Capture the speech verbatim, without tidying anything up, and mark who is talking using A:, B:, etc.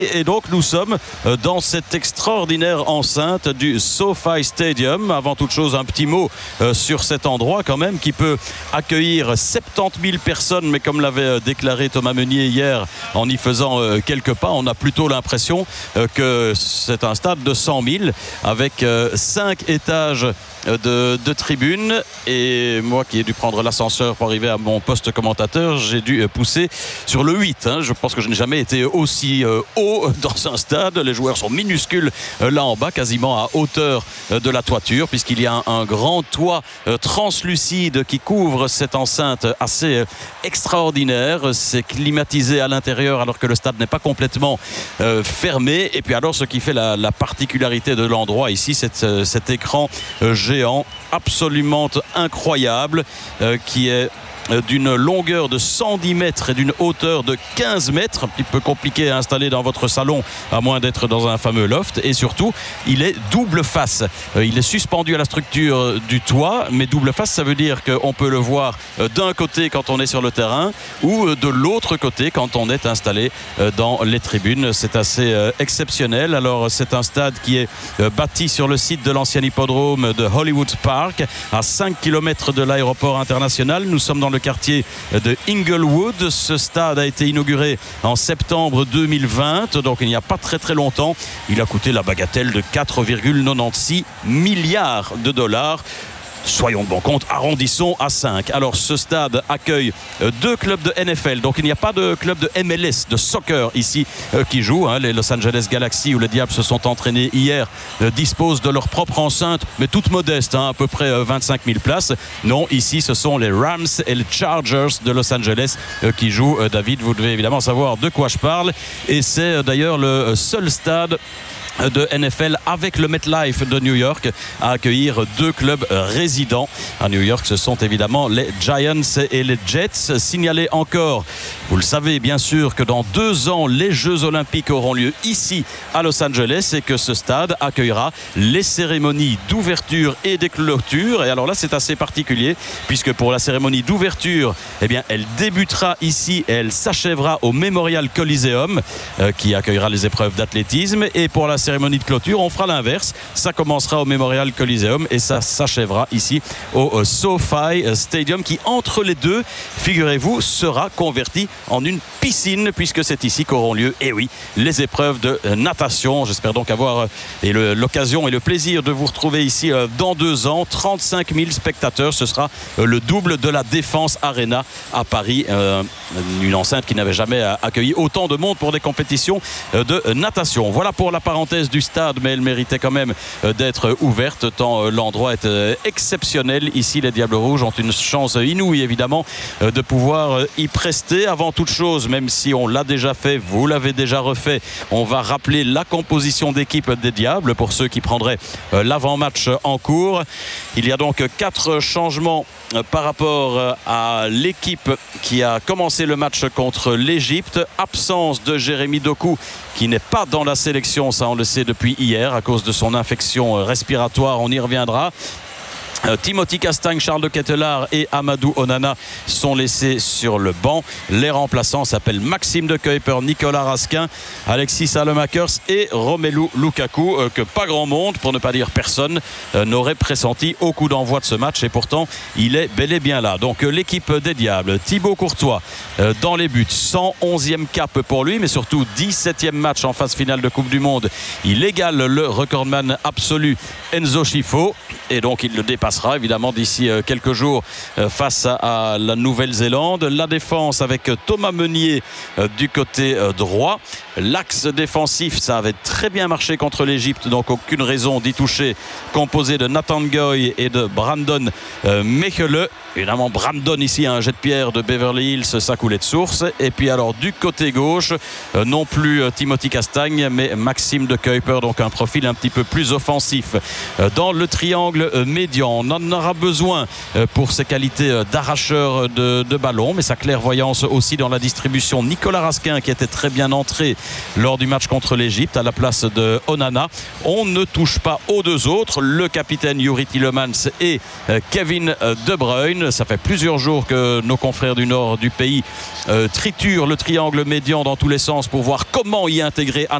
A: Et donc nous sommes dans cette extraordinaire enceinte du SoFi Stadium. Avant toute chose, un petit mot sur cet endroit quand même qui peut accueillir soixante-dix mille personnes, mais comme l'avait déclaré Thomas Meunier hier en y faisant quelques pas, on a plutôt l'impression que c'est un stade de cent mille avec cinq étages De, de tribunes. Et moi qui ai dû prendre l'ascenseur pour arriver à mon poste commentateur, j'ai dû pousser sur le huit, hein. Je pense que je n'ai jamais été aussi euh, haut dans un stade. Les joueurs sont minuscules euh, là en bas, quasiment à hauteur euh, de la toiture, puisqu'il y a un, un grand toit euh, translucide qui couvre cette enceinte assez euh, extraordinaire. C'est climatisé à l'intérieur alors que le stade n'est pas complètement euh, fermé. Et puis alors ce qui fait la, la particularité de l'endroit ici, c'est euh, cet écran euh, géant absolument incroyable euh, qui est d'une longueur de cent dix mètres et d'une hauteur de quinze mètres, un petit peu compliqué à installer dans votre salon à moins d'être dans un fameux loft. Et surtout il est double face, il est suspendu à la structure du toit, mais double face, ça veut dire qu'on peut le voir d'un côté quand on est sur le terrain ou de l'autre côté quand on est installé dans les tribunes. C'est assez exceptionnel. Alors c'est un stade qui est bâti sur le site de l'ancien hippodrome de Hollywood Park, à cinq kilomètres de l'aéroport international. Nous sommes dans le quartier de Inglewood. Ce stade a été inauguré en septembre deux mille vingt, donc il n'y a pas très très longtemps. Il a coûté la bagatelle de quatre virgule quatre-vingt-seize milliards de dollars. Soyons de bon compte, arrondissons à cinq. Alors ce stade accueille deux clubs de N F L, donc il n'y a pas de club de M L S, de soccer ici euh, qui joue, hein. Les Los Angeles Galaxy, où les Diables se sont entraînés hier, euh, disposent de leur propre enceinte, mais toute modeste, hein, à peu près euh, vingt-cinq mille places. Non, ici ce sont les Rams et les Chargers de Los Angeles euh, qui jouent. euh, David, vous devez évidemment savoir de quoi je parle, et c'est euh, d'ailleurs le seul stade de N F L avec le MetLife de New York à accueillir deux clubs résidents à New York. Ce sont évidemment les Giants et les Jets. Signalez encore, vous le savez bien sûr, que dans deux ans les Jeux Olympiques auront lieu ici à Los Angeles et que ce stade accueillera les cérémonies d'ouverture et des clôtures. Et alors là c'est assez particulier, puisque pour la cérémonie d'ouverture, eh bien elle débutera ici et elle s'achèvera au Memorial Coliseum euh, qui accueillera les épreuves d'athlétisme, et pour la cérémonie de clôture on fera l'inverse, ça commencera au Memorial Coliseum et ça s'achèvera ici au SoFi Stadium, qui entre les deux, figurez-vous, sera converti en une piscine, puisque c'est ici qu'auront lieu, et oui, les épreuves de natation. J'espère donc avoir et le, l'occasion et le plaisir de vous retrouver ici dans deux ans. Trente-cinq mille spectateurs, ce sera le double de la Défense Arena à Paris, euh, une enceinte qui n'avait jamais accueilli autant de monde pour des compétitions de natation. Voilà pour la parenthèse du stade, mais elle méritait quand même d'être ouverte tant l'endroit est exceptionnel. Ici les Diables Rouges ont une chance inouïe évidemment de pouvoir y prester. Avant toute chose, même si on l'a déjà fait, vous l'avez déjà refait, on va rappeler la composition d'équipe des Diables pour ceux qui prendraient l'avant-match en cours. Il y a donc quatre changements par rapport à l'équipe qui a commencé le match contre l'Égypte. Absence de Jérémy Doku, qui n'est pas dans la sélection, ça on le sait depuis hier à cause de son infection respiratoire, on y reviendra. Euh, Timothy Castagne, Charles de Ketelaere et Amadou Onana sont laissés sur le banc. Les remplaçants s'appellent Maxime de Kuyper, Nicolas Raskin, Alexis Salemakers et Romelu Lukaku, euh, que pas grand monde, pour ne pas dire personne, euh, n'aurait pressenti au coup d'envoi de ce match, et pourtant il est bel et bien là. Donc euh, l'équipe des Diables, Thibaut Courtois euh, dans les buts, cent onzième cap pour lui, mais surtout dix-septième match en phase finale de Coupe du Monde. Il égale le recordman absolu Enzo Scifo, et donc il le dépasse évidemment d'ici quelques jours face à la Nouvelle-Zélande. La défense avec Thomas Meunier du côté droit. L'axe défensif, ça avait très bien marché contre l'Égypte, donc aucune raison d'y toucher, composé de Nathan Goy et de Brandon Mechele. Évidemment Brandon ici un jet de pierre de Beverly Hills, ça coulait de source. Et puis alors du côté gauche, non plus Timothy Castagne mais Maxime de Kuyper, donc un profil un petit peu plus offensif. Dans le triangle médian, on en aura besoin pour ses qualités d'arracheur de, de ballon, mais sa clairvoyance aussi dans la distribution. Nicolas Raskin qui était très bien entré lors du match contre l'Égypte à la place de Onana. On ne touche pas aux deux autres, le capitaine Youri Tielemans et Kevin De Bruyne. Ça fait plusieurs jours que nos confrères du nord du pays euh, triturent le triangle médian dans tous les sens pour voir comment y intégrer